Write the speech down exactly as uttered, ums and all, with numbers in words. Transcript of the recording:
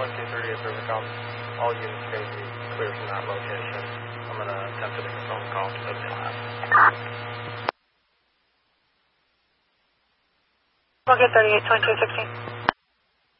one two three is Rivercom. All units are going to be clear from that location. I'm going to attempt to make a phone call to the lab. We'll get thirty-eight twenty-two sixteen.